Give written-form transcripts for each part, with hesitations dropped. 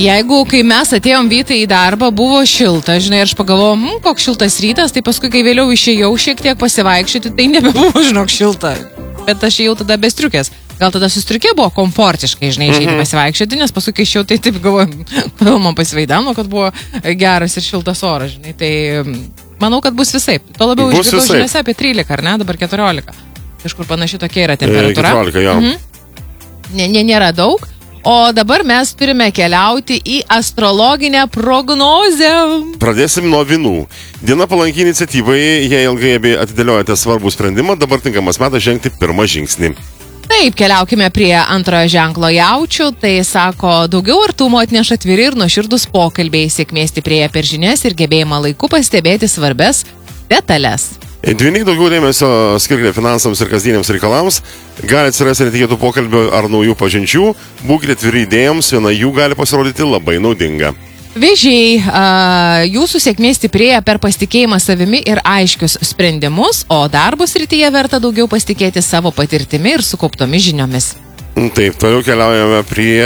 Jeigu, kai mes atėjom Vytai į darbą, buvo šilta, žinai, aš pagalvojau, koks šiltas rytas, tai paskui, kai vėliau išėjau šiek tiek pasivaikščioti, tai nebebuvo, žinok, šilta. Bet aš ėjau tada be striukės. Gal tada su striukė buvo komfortiškai, žinai, išeiti pasivaikščioti, nes paskui, kai išėjau, tai taip galvoju, kodėl man pasivaidano, kad buvo geras ir šiltas oras, žinai. Tai manau, kad bus visai. To labiau išgirdau žiniose apie 13, ar ne, dabar 14. Kažkur panaši tokia yra temperatūra. 14, jo. Nėra daug. O dabar mes turime keliauti į astrologinę prognozę. Pradėsim nuo vynų. Diena palanki iniciatyvai, jei ilgai atidėliojate svarbų sprendimą, dabar tinkamas metas žengti pirmą žingsnį. Taip, keliaukime prie antrojo ženklo jaučių. Tai sako, daugiau artumo atneša atviri ir nuoširdus pokalbiai, sėkmė stiprėja per žinias ir gebėjimą laiku pastebėti svarbes detalės. Dvyniai daugiau dėmesio skirkite finansams ir kasdieniams reikalams, gali atsirasti netikėtų pokalbių ar naujų pažinčių, būkite atviri idėjams, viena jų gali pasirodyti labai naudinga. Vėžiai, jūsų sėkmė stiprėja per pasitikėjimą savimi ir aiškius sprendimus, o darbo srityje verta daugiau pasitikėti savo patirtimi ir sukauptomis žiniomis. Taip, toliau keliaujame prie...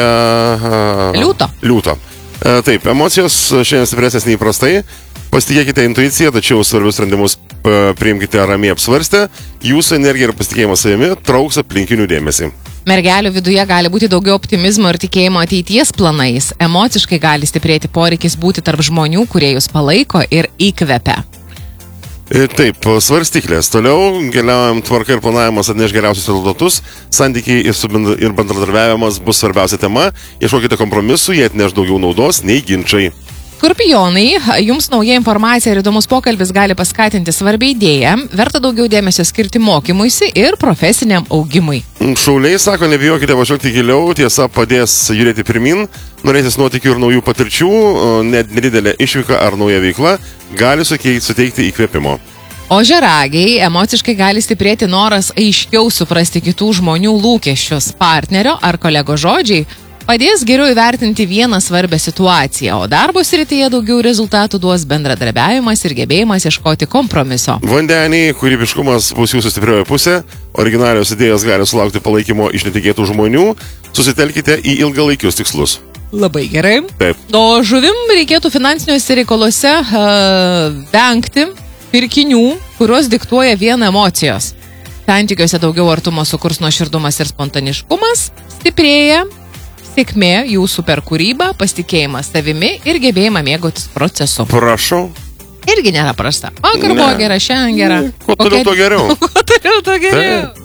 Liūto. Taip, emocijos šiandien stipresnės neįprastai. Pasitikėkite intuiciją, tačiau svarbius sprendimus priimkite ramiai apsvarstę. Jūsų energija ir pasitikėjimas savimi trauks aplinkinių dėmesį. Mergelių viduje gali būti daugiau optimizmo ir tikėjimo ateities planais. Emociškai gali stiprėti poreikis būti tarp žmonių, kurie jūs palaiko ir įkvepia. Taip, svarstyklės. Toliau keliaujam, tvarka ir planavimas atneš geriausius rezultatus. Santykiai ir bendradarbiavimas bus svarbiausia tema. Ieškokite kompromisų, jie atneš daugiau naudos nei ginčai. Skorpionai, jums nauja informacija ir įdomus pokalbis gali paskatinti svarbią idėją. Verta daugiau dėmesio skirti mokymuisi ir profesiniam augimui. Šauliai sako, nebijokite važiuoti giliau, tiesa padės judėti pirmin. Norėsis nuotykių ir naujų patirčių, net nedidelė išvyka ar nauja veikla gali suteikti įkvėpimo. Ožiaragiai, emociškai gali stiprėti noras aiškiau suprasti kitų žmonių lūkesčius. Partnerio ar kolego žodžiai padės geriau įvertinti vieną svarbę situaciją, o darbo srityje daugiau rezultatų duos bendradarbiavimas ir gebėjimas ieškoti kompromiso. Vandeniai, kūrybiškumas bus jūsų stiprioji pusė, originalios idėjos gali sulaukti palaikymo iš netikėtų žmonių, susitelkite į ilgalaikius tikslus. Labai gerai. Taip. O žuvim reikėtų finansiniuose reikaluose vengti pirkinių, kuriuos diktuoja vien emocijos. Santykiuose daugiau artumo sukurs nuoširdumas ir spontaniškumas, stiprėja sėkmė jūsų per kūrybą, pasitikėjimas savimi ir gebėjimą mėgautis procesu. Prašau. Irgi nėra prasta. Vakar buvo gera, šiandien gera. Kuo toliau, to geriau. Kuo toliau, to geriau.